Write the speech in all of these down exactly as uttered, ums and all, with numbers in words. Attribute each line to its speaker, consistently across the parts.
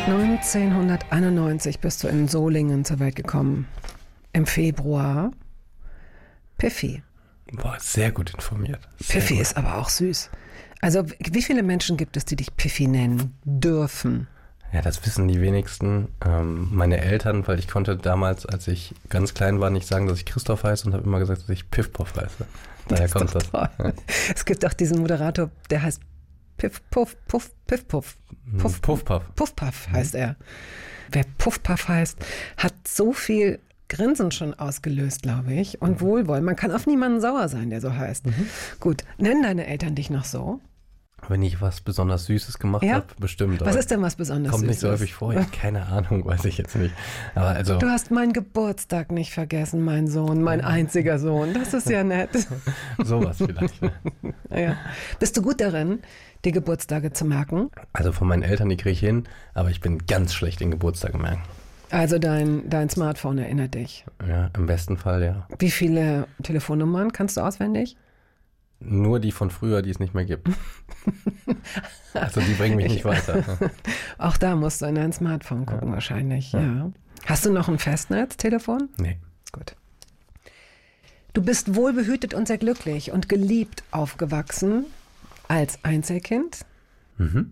Speaker 1: neunzehnhunderteinundneunzig bist du in Solingen zur Welt gekommen. Im Februar. Piffy.
Speaker 2: Boah, sehr gut informiert. Sehr
Speaker 1: Piffy
Speaker 2: gut.
Speaker 1: ist aber auch süß. Also wie viele Menschen gibt es, die dich Piffy nennen dürfen?
Speaker 2: Ja, das wissen die wenigsten. Ähm, meine Eltern, weil ich konnte damals, als ich ganz klein war, nicht sagen, dass ich Christoph heiße und habe immer gesagt, dass ich Piff-Puff heiße. Daher
Speaker 1: Das
Speaker 2: kommt
Speaker 1: ist doch
Speaker 2: das.
Speaker 1: toll. Es gibt auch diesen Moderator, der heißt Piff, Puff, Puff, Piff, Puff. Puff,
Speaker 2: Puff-Puff.
Speaker 1: Puff-Puff heißt er. Wer Puff-Puff heißt, hat so viel Grinsen schon ausgelöst, glaube ich, und Wohlwollen. Man kann auf niemanden sauer sein, der so heißt.
Speaker 2: Mhm.
Speaker 1: Gut, nennen deine Eltern dich noch so?
Speaker 2: Wenn ich was besonders Süßes gemacht
Speaker 1: Ja?
Speaker 2: habe, bestimmt.
Speaker 1: Was
Speaker 2: aber
Speaker 1: ist denn was besonders
Speaker 2: kommt
Speaker 1: Süßes?
Speaker 2: nicht so häufig vor. Ja, keine Ahnung, weiß ich jetzt nicht. Aber also,
Speaker 1: Du hast meinen Geburtstag nicht vergessen, mein Sohn, mein einziger Sohn. Das ist ja nett.
Speaker 2: sowas vielleicht. Ne?
Speaker 1: Ja. Bist du gut darin, die Geburtstage zu merken?
Speaker 2: Also von meinen Eltern, die kriege ich hin, aber ich bin ganz schlecht in Geburtstage merken.
Speaker 1: Also dein, dein Smartphone erinnert dich.
Speaker 2: Ja, im besten Fall, ja.
Speaker 1: Wie viele Telefonnummern kannst du auswendig?
Speaker 2: Nur die von früher, die es nicht mehr gibt. Also die bringen mich nicht weiter.
Speaker 1: Auch da musst du in dein Smartphone gucken,
Speaker 2: Ja.
Speaker 1: wahrscheinlich.
Speaker 2: Ja.
Speaker 1: Ja. Hast du noch ein Festnetztelefon?
Speaker 2: Nee.
Speaker 1: Gut. Du bist wohlbehütet und sehr glücklich und geliebt aufgewachsen als Einzelkind
Speaker 2: Mhm.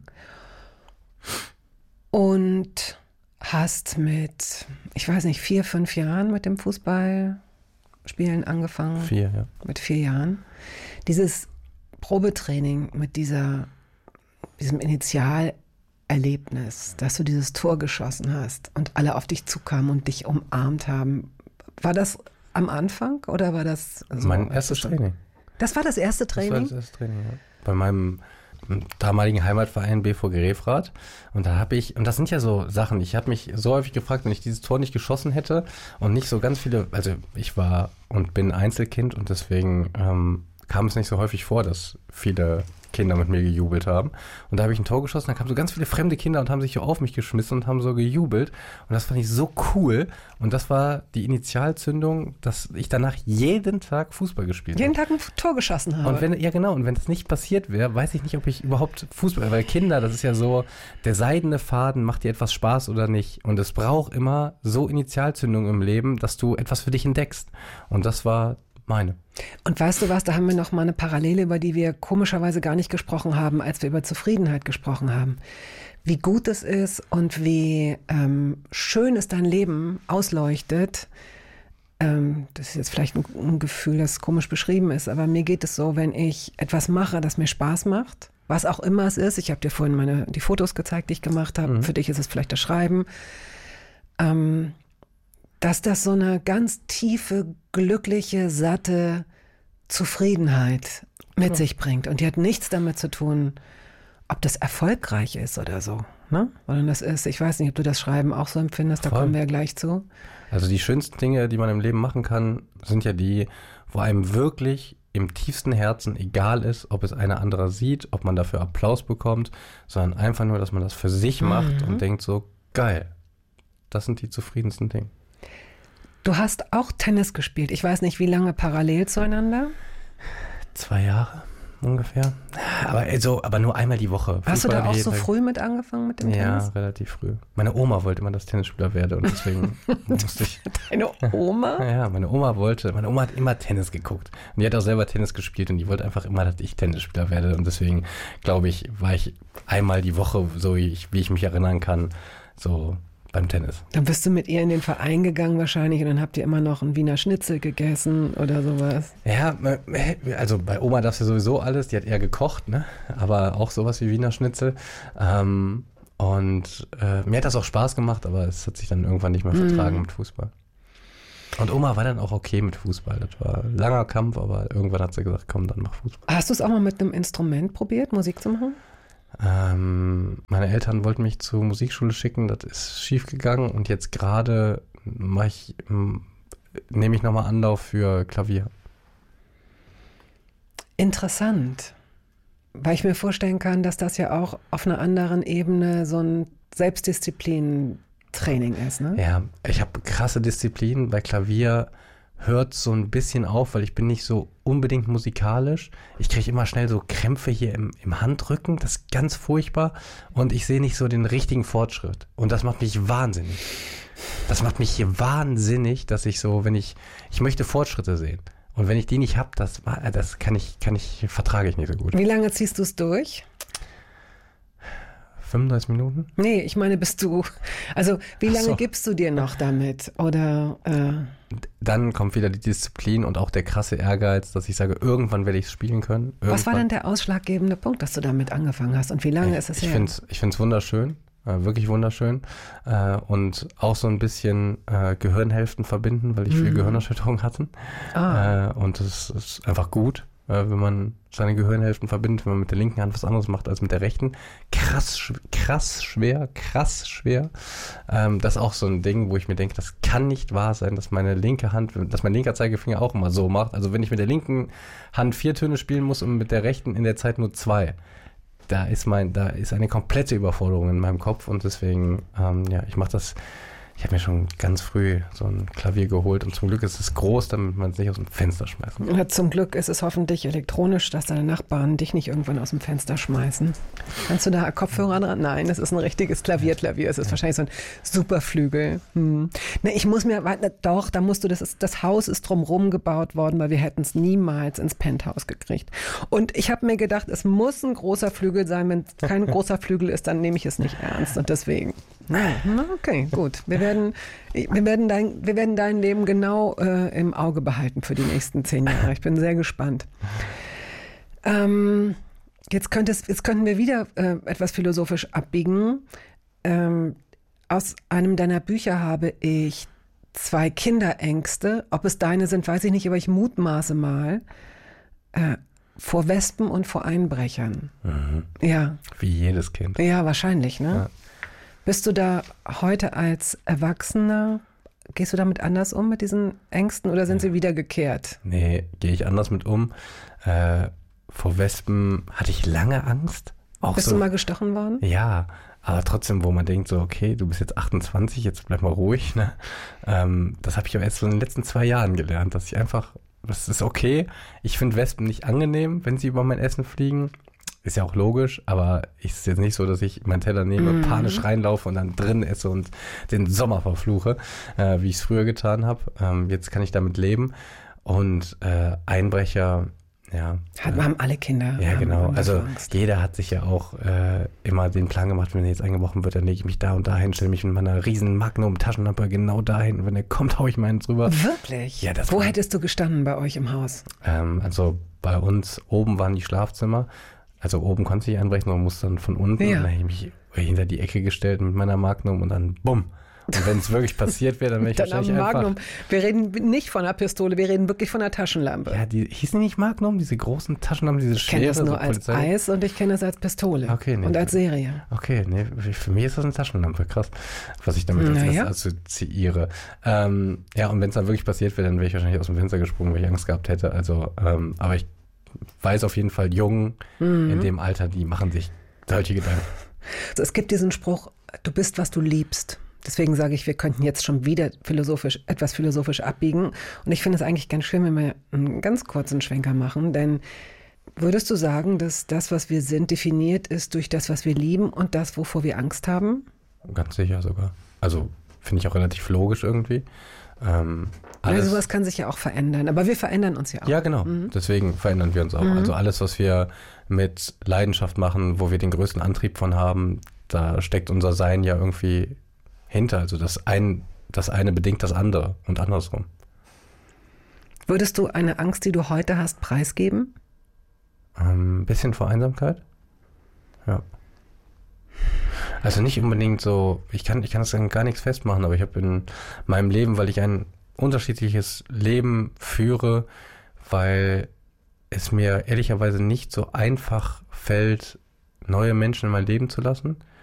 Speaker 1: und hast mit, ich weiß nicht, vier, fünf Jahren mit dem Fußballspielen angefangen.
Speaker 2: Vier, ja.
Speaker 1: Mit vier Jahren. Dieses Probetraining mit dieser, diesem Initialerlebnis, dass du dieses Tor geschossen hast und alle auf dich zukamen und dich umarmt haben. War das am Anfang oder war das so?
Speaker 2: Mein erstes Training.
Speaker 1: Das war das erste
Speaker 2: Das war
Speaker 1: Training?
Speaker 2: das erste Training, ja. Bei meinem damaligen Heimatverein B V Grefrath. Und da habe ich, und das sind ja so Sachen, ich habe mich so häufig gefragt, wenn ich dieses Tor nicht geschossen hätte und nicht so ganz viele, also ich war und bin Einzelkind und deswegen ähm, kam es nicht so häufig vor, dass viele Kinder mit mir gejubelt haben. Und da habe ich ein Tor geschossen, da kamen so ganz viele fremde Kinder und haben sich so auf mich geschmissen und haben so gejubelt. Und das fand ich so cool. Und das war die Initialzündung, dass ich danach jeden Tag Fußball gespielt
Speaker 1: Jeden
Speaker 2: habe.
Speaker 1: Tag ein Tor geschossen habe.
Speaker 2: Und wenn, ja genau, und wenn das nicht passiert wäre, weiß ich nicht, ob ich überhaupt Fußball, weil Kinder, das ist ja so, der seidene Faden, macht dir etwas Spaß oder nicht. Und es braucht immer so Initialzündung im Leben, dass du etwas für dich entdeckst. Und das war meine.
Speaker 1: Und weißt du was, da haben wir noch mal eine Parallele, über die wir komischerweise gar nicht gesprochen haben, als wir über Zufriedenheit gesprochen haben. Wie gut es ist und wie ähm, schön es dein Leben ausleuchtet. Ähm, das ist jetzt vielleicht ein, ein Gefühl, das komisch beschrieben ist, aber mir geht es so, wenn ich etwas mache, das mir Spaß macht, was auch immer es ist. Ich habe dir vorhin meine, die Fotos gezeigt, die ich gemacht habe. Mhm. Für dich ist es vielleicht das Schreiben. Ähm, dass das so eine ganz tiefe, glückliche, satte Zufriedenheit mit ja. sich bringt. Und die hat nichts damit zu tun, ob das erfolgreich ist oder so. Ne? Sondern das ist, ich weiß nicht, ob du das Schreiben auch so empfindest, da Voll. kommen wir ja gleich zu.
Speaker 2: Also die schönsten Dinge, die man im Leben machen kann, sind ja die, wo einem wirklich im tiefsten Herzen egal ist, ob es einer anderer sieht, ob man dafür Applaus bekommt, sondern einfach nur, dass man das für sich macht mhm. und denkt so, geil, das sind die zufriedensten Dinge.
Speaker 1: Du hast auch Tennis gespielt. Ich weiß nicht, wie lange parallel zueinander?
Speaker 2: Zwei Jahre ungefähr. Aber, also, aber nur einmal die Woche.
Speaker 1: Hast
Speaker 2: Fußball
Speaker 1: du da auch so
Speaker 2: Tag.
Speaker 1: früh mit angefangen mit dem
Speaker 2: ja,
Speaker 1: Tennis?
Speaker 2: Ja, relativ früh. Meine Oma wollte immer, dass ich Tennisspieler werde und deswegen musste ich...
Speaker 1: Deine Oma?
Speaker 2: Ja, meine Oma wollte, meine Oma hat immer Tennis geguckt. Und die hat auch selber Tennis gespielt und die wollte einfach immer, dass ich Tennisspieler werde. Und deswegen, glaube ich, war ich einmal die Woche, so wie ich, wie ich mich erinnern kann, so... beim Tennis.
Speaker 1: Dann bist du mit ihr in den Verein gegangen wahrscheinlich und dann habt ihr immer noch einen Wiener Schnitzel gegessen oder sowas.
Speaker 2: Ja, also bei Oma darfst du sowieso alles, die hat eher gekocht, ne? Aber auch sowas wie Wiener Schnitzel. Ähm, und äh, mir hat das auch Spaß gemacht, aber es hat sich dann irgendwann nicht mehr vertragen mm. mit Fußball. Und Oma war dann auch okay mit Fußball. Das war ein langer Kampf, aber irgendwann hat sie gesagt, komm, dann mach Fußball.
Speaker 1: Hast du es auch mal mit einem Instrument probiert, Musik zu machen?
Speaker 2: Ähm, meine Eltern wollten mich zur Musikschule schicken, das ist schief gegangen und jetzt gerade mache ich, nehme ich nochmal Anlauf für Klavier.
Speaker 1: Interessant, weil ich mir vorstellen kann, dass das ja auch auf einer anderen Ebene so ein Selbstdisziplin-Training ist, ne?
Speaker 2: Ja, ich habe krasse Disziplin bei Klavier. hört so ein bisschen auf, weil ich bin nicht so unbedingt musikalisch. Ich kriege immer schnell so Krämpfe hier im, im Handrücken, das ist ganz furchtbar und ich sehe nicht so den richtigen Fortschritt und das macht mich wahnsinnig. Das macht mich hier wahnsinnig, dass ich so, wenn ich, ich möchte Fortschritte sehen und wenn ich die nicht habe, das, das kann ich, kann ich, vertrage ich nicht so gut.
Speaker 1: Wie lange ziehst du es durch?
Speaker 2: fünfunddreißig Minuten?
Speaker 1: Nee, ich meine, bist du, also wie lange
Speaker 2: so.
Speaker 1: gibst du dir noch damit? Oder äh
Speaker 2: Dann kommt wieder die Disziplin und auch der krasse Ehrgeiz, dass ich sage, irgendwann werde ich es spielen können. Irgendwann.
Speaker 1: Was war denn der ausschlaggebende Punkt, dass du damit angefangen hast und wie lange
Speaker 2: ich,
Speaker 1: ist es
Speaker 2: ich
Speaker 1: her?
Speaker 2: Find's, ich finde es wunderschön, äh, wirklich wunderschön äh, und auch so ein bisschen äh, Gehirnhälften verbinden, weil ich viel
Speaker 1: Mhm.
Speaker 2: Gehirnerschütterung hatte
Speaker 1: Ah.
Speaker 2: äh, und das ist einfach gut, äh, wenn man seine Gehirnhälften verbindet, wenn man mit der linken Hand was anderes macht als mit der rechten. Krass, sch- krass schwer, krass schwer. Ähm, das ist auch so ein Ding, wo ich mir denke, das kann nicht wahr sein, dass meine linke Hand, dass mein linker Zeigefinger auch immer so macht. Also wenn ich mit der linken Hand vier Töne spielen muss und mit der rechten in der Zeit nur zwei, da ist mein, da ist eine komplette Überforderung in meinem Kopf und deswegen, ähm, ja, ich mache das. Ich habe mir schon ganz früh so ein Klavier geholt und zum Glück ist es groß, damit man es nicht aus dem Fenster schmeißen kann.
Speaker 1: Ja, zum Glück ist es hoffentlich elektronisch, dass deine Nachbarn dich nicht irgendwann aus dem Fenster schmeißen. Kannst du da Kopfhörer dran? Nein, das ist ein richtiges Klavierklavier. Es ist wahrscheinlich so ein Superflügel. Hm. Ne, ich muss mir, doch, da musst du, das ist, das Haus ist drumherum gebaut worden, weil wir hätten es niemals ins Penthouse gekriegt. Und ich habe mir gedacht, es muss ein großer Flügel sein. Wenn es kein großer Flügel ist, dann nehme ich es nicht ernst. Und deswegen. Na, okay, gut. Wir werden, wir werden dein, wir werden dein Leben genau äh, im Auge behalten für die nächsten zehn Jahre. Ich bin sehr gespannt. Ähm, jetzt, könnte es, jetzt könnten wir wieder äh, etwas philosophisch abbiegen. Ähm, aus einem deiner Bücher habe ich zwei Kinderängste. Ob es deine sind, weiß ich nicht, aber ich mutmaße mal. Äh, vor Wespen und vor Einbrechern.
Speaker 2: Mhm.
Speaker 1: Ja.
Speaker 2: Wie jedes Kind.
Speaker 1: Ja, wahrscheinlich, ne?
Speaker 2: Ja.
Speaker 1: Bist du da heute als Erwachsener, gehst du damit anders um mit diesen Ängsten oder sind sie wieder gekehrt?
Speaker 2: Nee, gehe ich anders mit um. Äh, vor Wespen hatte ich lange Angst. Auch
Speaker 1: Bist
Speaker 2: so,
Speaker 1: du mal gestochen worden?
Speaker 2: Ja, aber trotzdem, wo man denkt so, okay, du bist jetzt achtundzwanzig, jetzt bleib mal ruhig. Ne? Ähm, das habe ich aber erst so in den letzten zwei Jahren gelernt, dass ich einfach, das ist okay. Ich finde Wespen nicht angenehm, wenn sie über mein Essen fliegen. Ist ja auch logisch, aber es ist jetzt nicht so, dass ich meinen Teller nehme,
Speaker 1: Mhm.
Speaker 2: panisch reinlaufe und dann drin esse und den Sommer verfluche, äh, wie ich es früher getan habe. Ähm, jetzt kann ich damit leben. Und äh, Einbrecher, ja.
Speaker 1: Hat,
Speaker 2: äh,
Speaker 1: haben alle Kinder.
Speaker 2: ja,
Speaker 1: haben-
Speaker 2: genau.
Speaker 1: haben
Speaker 2: Also
Speaker 1: davor Angst.
Speaker 2: jeder hat sich ja auch äh, immer den Plan gemacht, wenn er jetzt eingebrochen wird, dann lege ich mich da und dahin, stelle mich mit meiner riesen Magnum-Taschenlampe genau dahin und wenn er kommt, haue ich meinen drüber.
Speaker 1: Wirklich?
Speaker 2: Ja, das
Speaker 1: Wo
Speaker 2: war-
Speaker 1: hättest du gestanden bei euch im Haus?
Speaker 2: Ähm, also bei uns oben waren die Schlafzimmer. Also oben konnte ich einbrechen, man musste dann von unten.
Speaker 1: Ja.
Speaker 2: Und dann habe ich mich hinter die Ecke gestellt mit meiner Magnum und dann bumm. Und wenn es wirklich passiert wäre, dann wäre ich
Speaker 1: Dann
Speaker 2: wahrscheinlich
Speaker 1: am Magnum.
Speaker 2: einfach...
Speaker 1: Wir reden nicht von einer Pistole, wir reden wirklich von einer Taschenlampe.
Speaker 2: Ja, die hießen die nicht Magnum, diese großen Taschenlampen, diese
Speaker 1: Ich kenne
Speaker 2: schwere
Speaker 1: das nur
Speaker 2: so
Speaker 1: als
Speaker 2: Polizei-
Speaker 1: Eis und ich kenne das als Pistole.
Speaker 2: Okay, nee.
Speaker 1: Und als Serie.
Speaker 2: Okay, nee, für mich ist das eine Taschenlampe, krass, was ich damit
Speaker 1: Na
Speaker 2: als
Speaker 1: ja.
Speaker 2: erstes assoziiere. Ähm, ja, und wenn es dann wirklich passiert wäre, dann wäre ich wahrscheinlich aus dem Fenster gesprungen, weil ich Angst gehabt hätte. Also, ähm, aber ich weiß auf jeden Fall, Jungen
Speaker 1: Mhm.
Speaker 2: in dem Alter, die machen sich solche Gedanken.
Speaker 1: Also es gibt diesen Spruch, du bist, was du liebst. Deswegen sage ich, wir könnten jetzt schon wieder philosophisch, etwas philosophisch abbiegen. Und ich finde es eigentlich ganz schön, wenn wir einen ganz kurzen Schwenker machen. Denn würdest du sagen, dass das, was wir sind, definiert ist durch das, was wir lieben und das, wovor wir Angst haben?
Speaker 2: Ganz sicher sogar. Also, finde ich auch relativ logisch irgendwie. Ähm, alles,
Speaker 1: Also sowas kann sich ja auch verändern. Aber wir verändern uns ja auch.
Speaker 2: ja, genau. Deswegen verändern wir uns auch. Also alles, was wir mit Leidenschaft machen, wo wir den größten Antrieb von haben, da steckt unser Sein ja irgendwie hinter. Also das, ein, das eine bedingt das andere und andersrum.
Speaker 1: Würdest du eine Angst, die du heute hast, preisgeben?
Speaker 2: Ein ähm, bisschen vor Einsamkeit. Ja. Also nicht unbedingt so, ich kann, ich kann das gar nichts festmachen, aber ich habe in meinem Leben, weil ich ein unterschiedliches Leben führe, weil es mir ehrlicherweise nicht so einfach fällt, neue Menschen in mein Leben zu lassen.